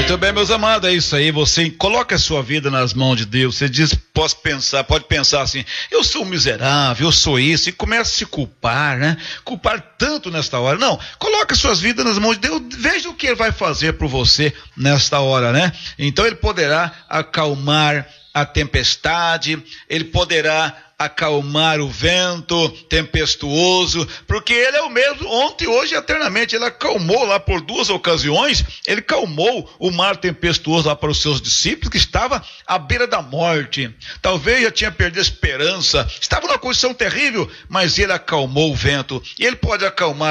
Muito bem, meus amados, é isso aí. Você coloca a sua vida nas mãos de Deus. Você diz, pode pensar assim: eu sou miserável, eu sou isso, e começa a se culpar, né? Culpar tanto nesta hora. Não, coloca as suas vidas nas mãos de Deus. Veja o que Ele vai fazer por você nesta hora, né? Então Ele poderá acalmar a tempestade, Ele poderá acalmar o vento tempestuoso, porque Ele é o mesmo ontem, hoje e eternamente. Ele acalmou lá por 2 ocasiões, Ele calmou o mar tempestuoso lá para os seus discípulos, que estava à beira da morte, talvez já tinha perdido a esperança, estava numa condição terrível, mas Ele acalmou o vento, e Ele pode acalmar